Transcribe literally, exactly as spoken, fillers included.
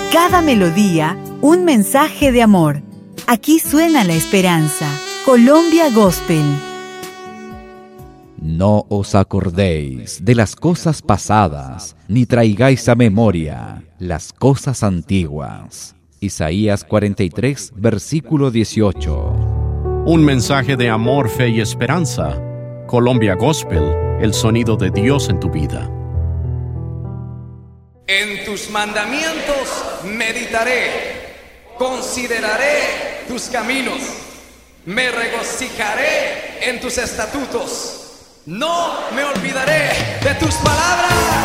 Cada melodía, un mensaje de amor. Aquí suena la esperanza. Colombia Gospel. No os acordéis de las cosas pasadas, ni traigáis a memoria las cosas antiguas. Isaías cuarenta y tres, versículo dieciocho. Un mensaje de amor, fe y esperanza. Colombia Gospel, el sonido de Dios en tu vida. En tus mandamientos meditaré, consideraré tus caminos, me regocijaré en tus estatutos, no me olvidaré de tus palabras.